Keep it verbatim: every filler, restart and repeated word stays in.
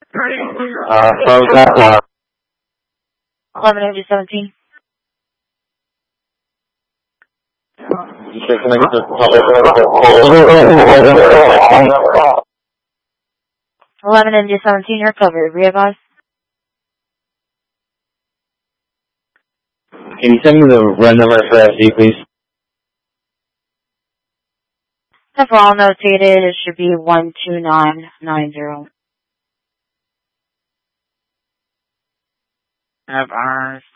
Uh, so that, uh, eleven M G seventeen. you can make this eleven M G seventeen, you're covered. Re-advise. Can you send me the run number for F D, please? That's all notated. It should be one two nine nine zero. Have ours.